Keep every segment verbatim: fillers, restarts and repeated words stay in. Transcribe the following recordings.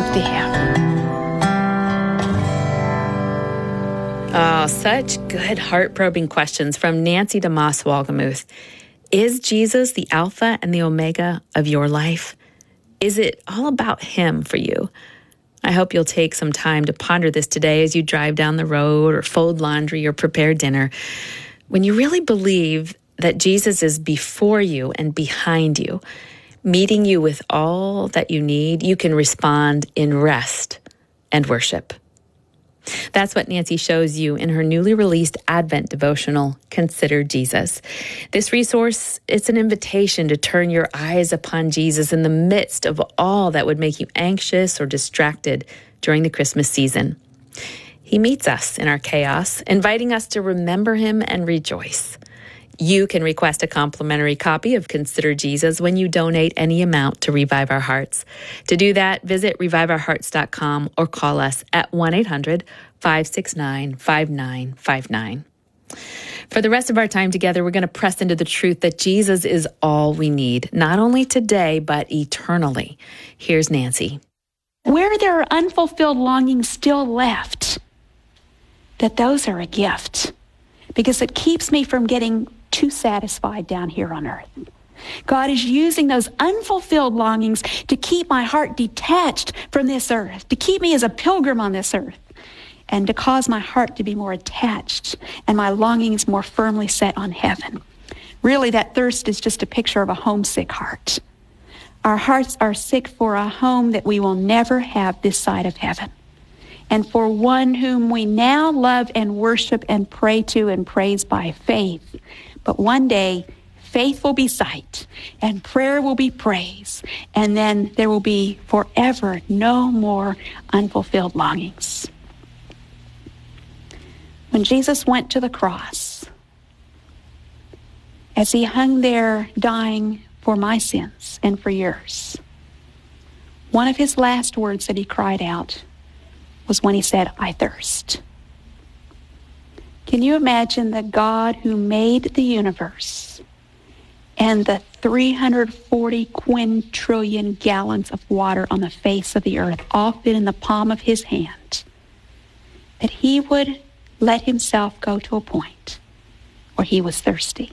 to Him. Oh, such good heart-probing questions from Nancy DeMoss Wolgemuth. Is Jesus the Alpha and the Omega of your life? Is it all about Him for you? I hope you'll take some time to ponder this today as you drive down the road or fold laundry or prepare dinner. When you really believe that Jesus is before you and behind you, meeting you with all that you need, you can respond in rest and worship. That's what Nancy shows you in her newly released Advent devotional, Consider Jesus. This resource, it's an invitation to turn your eyes upon Jesus in the midst of all that would make you anxious or distracted during the Christmas season. He meets us in our chaos, inviting us to remember Him and rejoice. You can request a complimentary copy of Consider Jesus when you donate any amount to Revive Our Hearts. To do that, visit revive our hearts dot com or call us at one eight hundred, five six nine, five nine five nine. For the rest of our time together, we're going to press into the truth that Jesus is all we need, not only today, but eternally. Here's Nancy. Where there are unfulfilled longings still left, that those are a gift, because it keeps me from getting too satisfied down here on earth. God is using those unfulfilled longings to keep my heart detached from this earth, to keep me as a pilgrim on this earth, and to cause my heart to be more attached and my longings more firmly set on heaven. Really, that thirst is just a picture of a homesick heart. Our hearts are sick for a home that we will never have this side of heaven, and for one whom we now love and worship and pray to and praise by faith. But one day, faith will be sight, and prayer will be praise, and then there will be forever no more unfulfilled longings. When Jesus went to the cross, as He hung there dying for my sins and for yours, one of His last words that He cried out was when He said, "I thirst." Can you imagine the God who made the universe and the three hundred forty quintillion gallons of water on the face of the earth all fit in the palm of His hand, that He would let Himself go to a point where He was thirsty?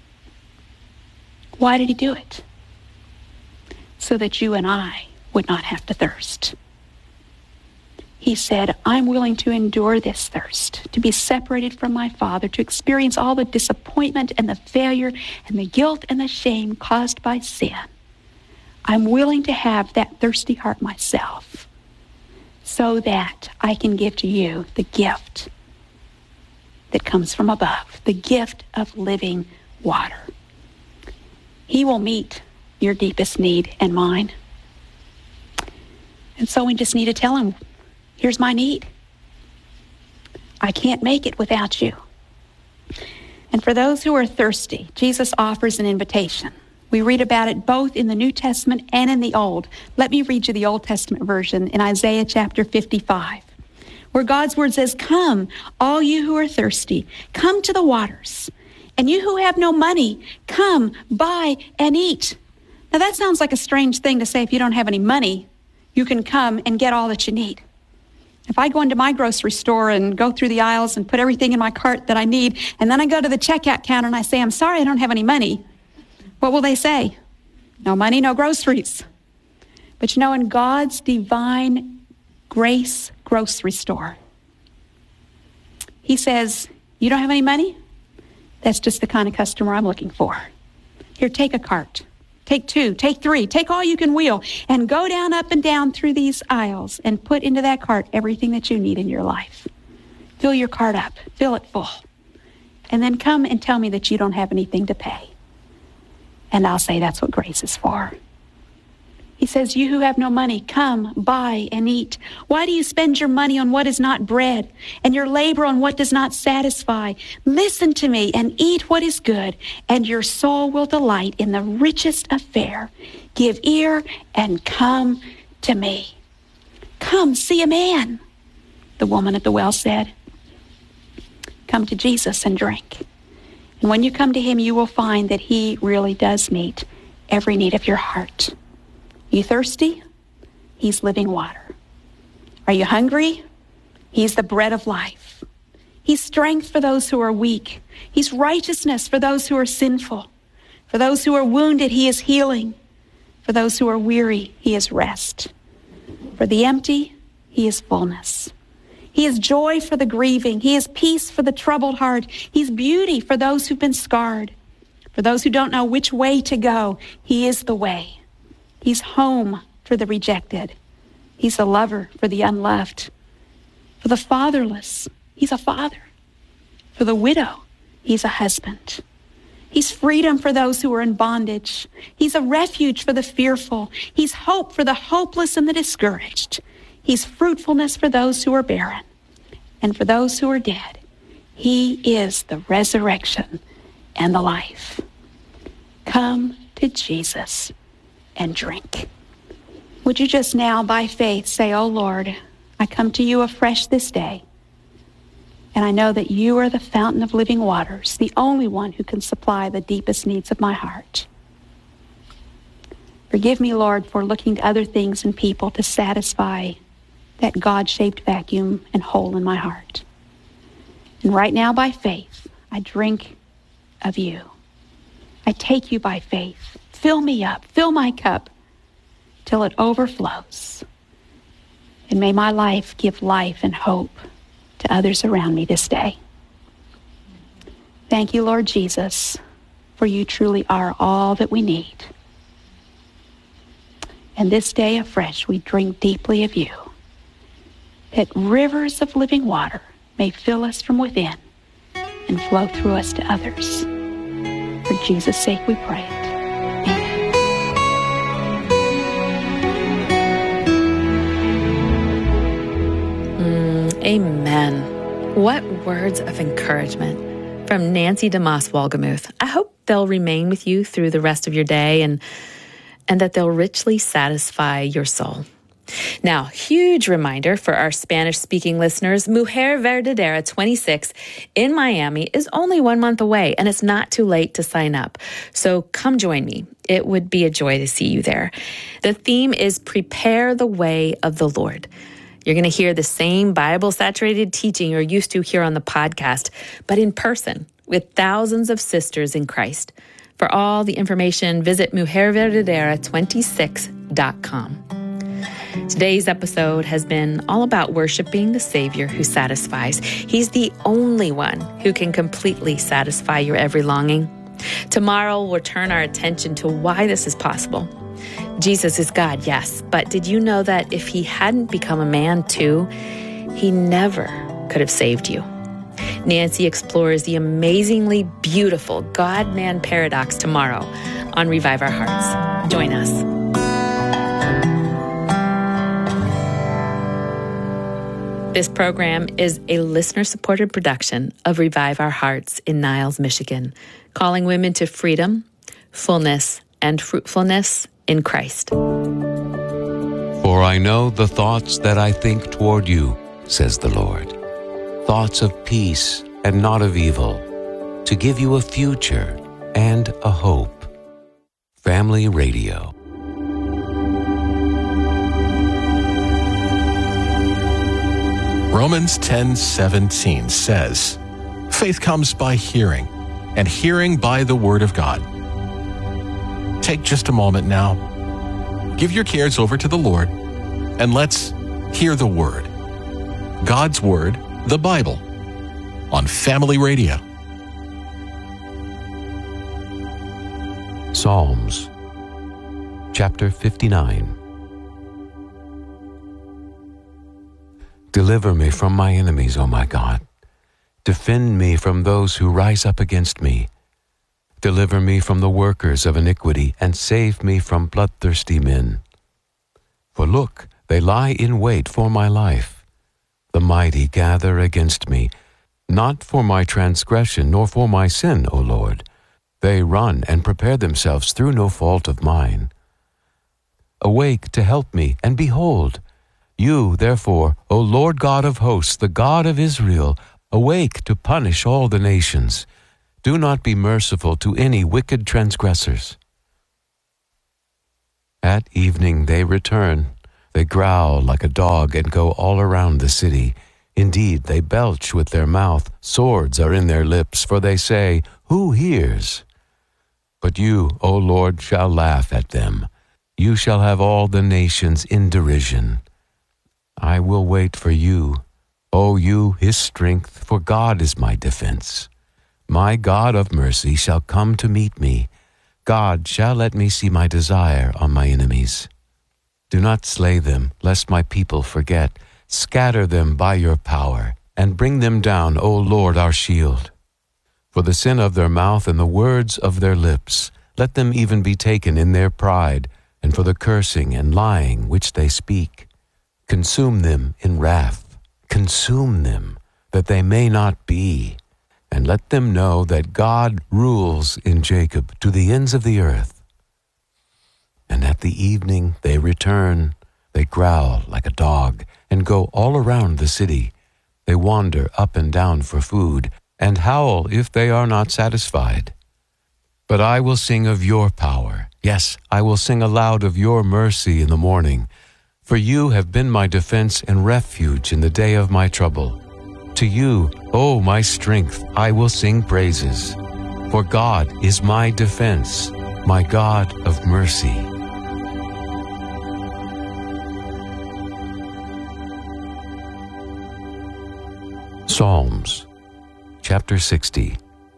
Why did He do it? So that you and I would not have to thirst. He said, I'm willing to endure this thirst, to be separated from my Father, to experience all the disappointment and the failure and the guilt and the shame caused by sin. I'm willing to have that thirsty heart myself so that I can give to you the gift that comes from above, the gift of living water. He will meet your deepest need and mine. And so we just need to tell Him, here's my need. I can't make it without you. And for those who are thirsty, Jesus offers an invitation. We read about it both in the New Testament and in the Old. Let me read you the Old Testament version in Isaiah chapter fifty-five, where God's word says, come, all you who are thirsty, come to the waters. And you who have no money, come, buy and eat. Now that sounds like a strange thing to say. If you don't have any money, you can come and get all that you need. If I go into my grocery store and go through the aisles and put everything in my cart that I need, and then I go to the checkout counter and I say, I'm sorry, I don't have any money, what will they say? No money, no groceries. But you know, in God's divine grace grocery store, He says, you don't have any money? That's just the kind of customer I'm looking for. Here, take a cart. Take two, take three, take all you can wheel, and go down, up and down through these aisles and put into that cart everything that you need in your life. Fill your cart up, fill it full. And then come and tell me that you don't have anything to pay. And I'll say that's what grace is for. He says, you who have no money, come, buy and eat. Why do you spend your money on what is not bread and your labor on what does not satisfy? Listen to me and eat what is good, and your soul will delight in the richest of fare. Give ear and come to me. Come, see a man, the woman at the well said. Come to Jesus and drink. And when you come to Him, you will find that He really does meet every need of your heart. You thirsty? He's living water. Are you hungry? He's the bread of life. He's strength for those who are weak. He's righteousness for those who are sinful. For those who are wounded, he is healing. For those who are weary, he is rest. For the empty, he is fullness. He is joy for the grieving. He is peace for the troubled heart. He's beauty for those who've been scarred. For those who don't know which way to go, he is the way. He's home for the rejected. He's a lover for the unloved. For the fatherless, he's a father. For the widow, he's a husband. He's freedom for those who are in bondage. He's a refuge for the fearful. He's hope for the hopeless and the discouraged. He's fruitfulness for those who are barren. And for those who are dead, he is the resurrection and the life. Come to Jesus and drink. Would you just now, by faith, say, "Oh Lord, I come to you afresh this day. And I know that you are the fountain of living waters, the only one who can supply the deepest needs of my heart. Forgive me, Lord, for looking to other things and people to satisfy that God-shaped vacuum and hole in my heart. And right now, by faith, I drink of you. I take you by faith. Fill me up, fill my cup till it overflows. And may my life give life and hope to others around me this day. Thank you, Lord Jesus, for you truly are all that we need. And this day afresh, we drink deeply of you, that rivers of living water may fill us from within and flow through us to others. For Jesus' sake we pray it. Amen. What words of encouragement from Nancy DeMoss Wolgemuth. I hope they'll remain with you through the rest of your day and, and that they'll richly satisfy your soul. Now, huge reminder for our Spanish-speaking listeners, Mujer Verdadera twenty-six in Miami is only one month away, and it's not too late to sign up. So come join me. It would be a joy to see you there. The theme is Prepare the Way of the Lord. You're going to hear the same Bible-saturated teaching you're used to here on the podcast, but in person with thousands of sisters in Christ. For all the information, visit mujer verdadera twenty-six dot com. Today's episode has been all about worshiping the Savior who satisfies. He's the only one who can completely satisfy your every longing. Tomorrow, we'll turn our attention to why this is possible. Jesus is God, yes, but did you know that if he hadn't become a man too, he never could have saved you? Nancy explores the amazingly beautiful God-man paradox tomorrow on Revive Our Hearts. Join us. This program is a listener-supported production of Revive Our Hearts in Niles, Michigan, calling women to freedom, fullness, and fruitfulness in Christ. For I know the thoughts that I think toward you, says the Lord, thoughts of peace and not of evil, to give you a future and a hope. Family Radio. Romans ten seventeen says, faith comes by hearing, and hearing by the Word of God. Take just a moment now. Give your cares over to the Lord, and let's hear the Word. God's Word, the Bible, on Family Radio. Psalms, chapter fifty-nine. Deliver me from my enemies, O my God. Defend me from those who rise up against me. Deliver me from the workers of iniquity, and save me from bloodthirsty men. For look, they lie in wait for my life. The mighty gather against me, not for my transgression, nor for my sin, O Lord. They run and prepare themselves through no fault of mine. Awake to help me, and behold, you, therefore, O Lord God of hosts, the God of Israel, awake to punish all the nations. Do not be merciful to any wicked transgressors. At evening they return, They growl like a dog and go all around the city. Indeed, they belch with their mouth. Swords are in their lips, for they say, "Who hears?" But you, O Lord, shall laugh at them. You shall have all the nations in derision. I will wait for you, O you, his strength, for God is my defense. My God of mercy shall come to meet me. God shall let me see my desire on my enemies. Do not slay them, lest my people forget. Scatter them by your power, and bring them down, O Lord, our shield. For the sin of their mouth and the words of their lips, let them even be taken in their pride, and for the cursing and lying which they speak. Consume them in wrath, consume them, that they may not be. And let them know that God rules in Jacob to the ends of the earth. And at the evening they return, they growl like a dog, and go all around the city. They wander up and down for food, and howl if they are not satisfied. But I will sing of your power. Yes, I will sing aloud of your mercy in the morning. For you have been my defense and refuge in the day of my trouble. To you, O my strength, I will sing praises. For God is my defense, my God of mercy. Psalms, chapter sixty.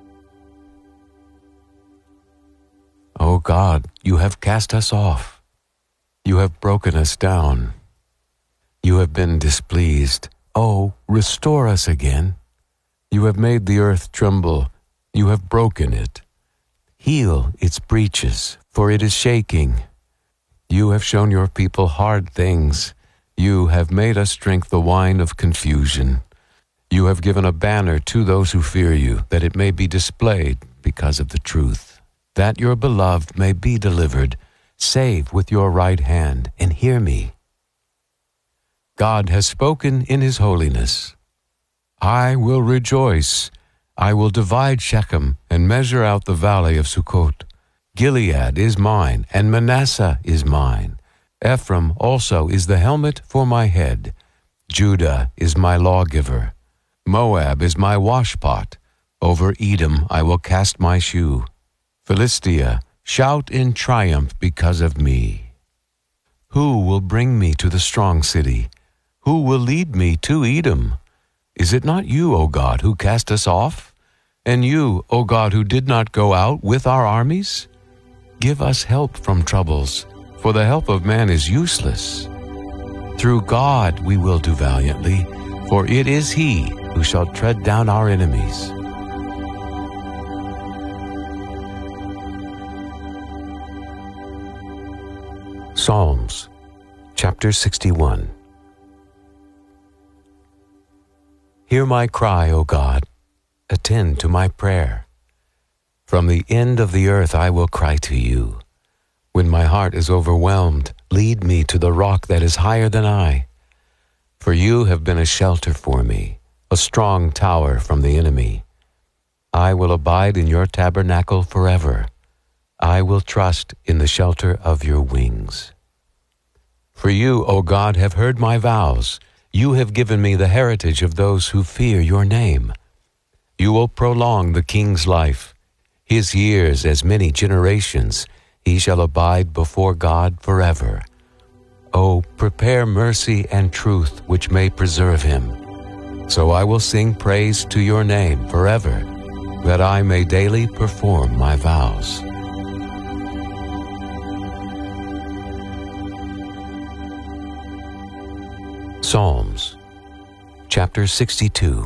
O God, you have cast us off. You have broken us down. You have been displeased. Oh, restore us again. You have made the earth tremble. You have broken it. Heal its breaches, for it is shaking. You have shown your people hard things. You have made us drink the wine of confusion. You have given a banner to those who fear you, that it may be displayed because of the truth, that your beloved may be delivered. Save with your right hand, and hear me. God has spoken in his holiness. I will rejoice. I will divide Shechem and measure out the valley of Sukkot. Gilead is mine, and Manasseh is mine. Ephraim also is the helmet for my head. Judah is my lawgiver. Moab is my washpot. Over Edom I will cast my shoe. Philistia, shout in triumph because of me. Who will bring me to the strong city? Who will lead me to Edom? Is it not you, O God, who cast us off? And you, O God, who did not go out with our armies? Give us help from troubles, for the help of man is useless. Through God we will do valiantly, for it is he who shall tread down our enemies. Psalms, chapter sixty-one. Hear my cry, O God. Attend to my prayer. From the end of the earth I will cry to you. When my heart is overwhelmed, lead me to the rock that is higher than I. For you have been a shelter for me, a strong tower from the enemy. I will abide in your tabernacle forever. I will trust in the shelter of your wings. For you, O God, have heard my vows. You have given me the heritage of those who fear your name. You will prolong the king's life, his years as many generations. He shall abide before God forever. Oh, prepare mercy and truth which may preserve him. So I will sing praise to your name forever, that I may daily perform my vows. Psalms, chapter sixty-two.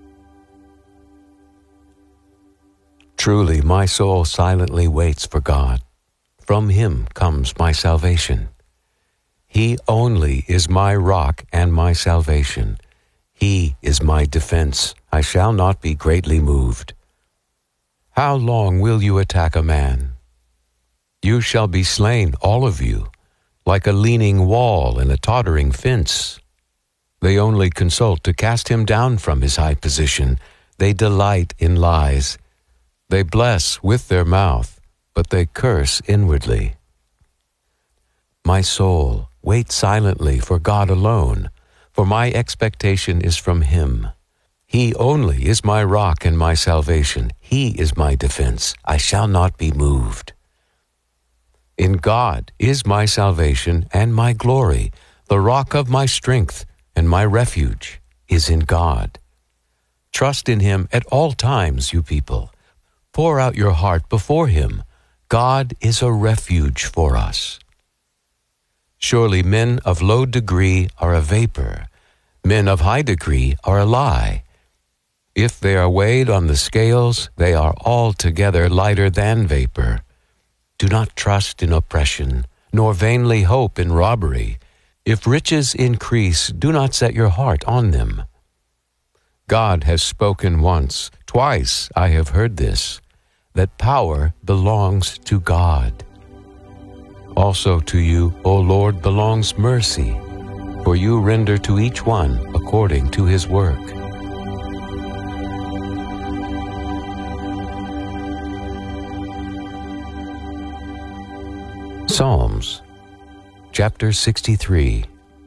Truly my soul silently waits for God. From him comes my salvation. He only is my rock and my salvation. He is my defense. I shall not be greatly moved. How long will you attack a man? You shall be slain, all of you, like a leaning wall and a tottering fence. They only consult to cast him down from his high position. They delight in lies. They bless with their mouth, but they curse inwardly. My soul, wait silently for God alone, for my expectation is from Him. He only is my rock and my salvation. He is my defense. I shall not be moved. In God is my salvation and my glory. The rock of my strength and my refuge is in God. Trust in Him at all times, you people. Pour out your heart before Him. God is a refuge for us. Surely men of low degree are a vapor. Men of high degree are a lie. If they are weighed on the scales, they are altogether lighter than vapor. Do not trust in oppression, nor vainly hope in robbery. If riches increase, do not set your heart on them. God has spoken once, twice I have heard this, that power belongs to God. Also to you, O Lord, belongs mercy, for you render to each one according to his work. Psalms, chapter sixty-three.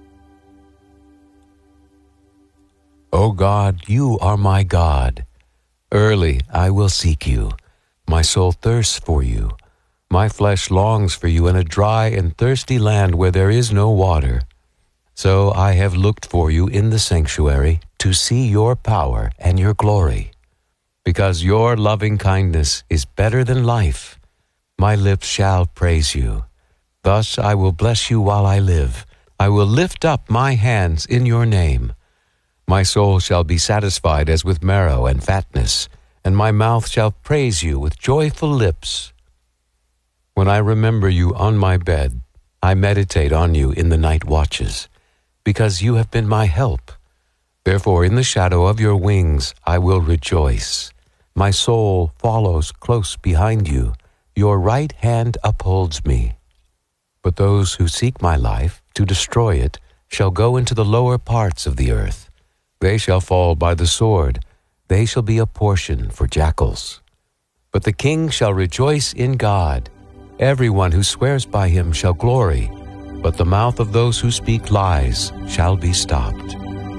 O God, you are my God. Early I will seek you. My soul thirsts for you. My flesh longs for you in a dry and thirsty land where there is no water. So I have looked for you in the sanctuary to see your power and your glory. Because your loving kindness is better than life, my lips shall praise you. Thus I will bless you while I live. I will lift up my hands in your name. My soul shall be satisfied as with marrow and fatness, and my mouth shall praise you with joyful lips. When I remember you on my bed, I meditate on you in the night watches, because you have been my help. Therefore in the shadow of your wings I will rejoice. My soul follows close behind you. Your right hand upholds me. But those who seek my life to destroy it shall go into the lower parts of the earth. They shall fall by the sword. They shall be a portion for jackals. But the king shall rejoice in God. Everyone who swears by him shall glory, but the mouth of those who speak lies shall be stopped.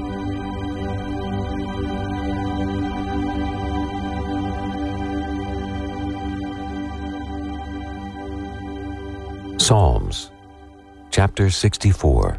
Psalms, chapter sixty-four.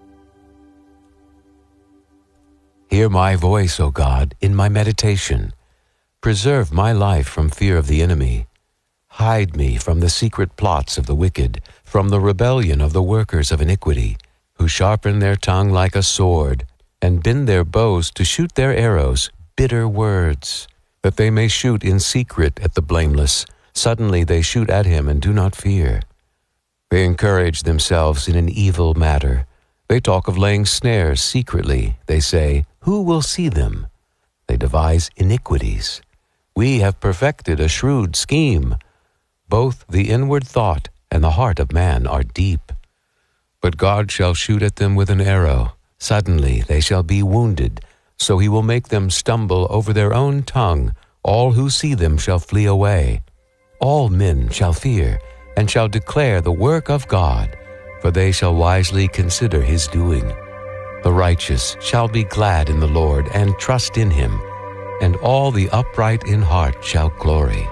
Hear my voice, O God, in my meditation. Preserve my life from fear of the enemy. Hide me from the secret plots of the wicked, from the rebellion of the workers of iniquity, who sharpen their tongue like a sword, and bend their bows to shoot their arrows, bitter words, that they may shoot in secret at the blameless. Suddenly they shoot at him and do not fear. They encourage themselves in an evil matter. They talk of laying snares secretly. They say, who will see them? They devise iniquities. We have perfected a shrewd scheme. Both the inward thought and the heart of man are deep. But God shall shoot at them with an arrow. Suddenly they shall be wounded. So he will make them stumble over their own tongue. All who see them shall flee away. All men shall fear, and shall declare the work of God, for they shall wisely consider his doing. The righteous shall be glad in the Lord, and trust in him, and all the upright in heart shall glory.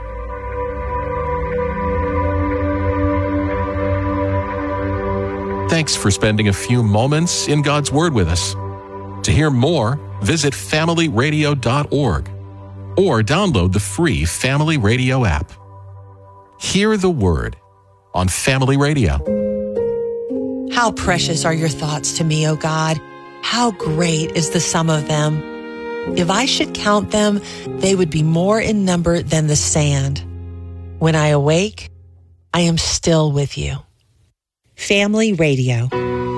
Thanks for spending a few moments in God's Word with us. To hear more, visit family radio dot org or download the free Family Radio app. Hear the Word on Family Radio. How precious are your thoughts to me, O God. How great is the sum of them. If I should count them, they would be more in number than the sand. When I awake, I am still with you. Family Radio.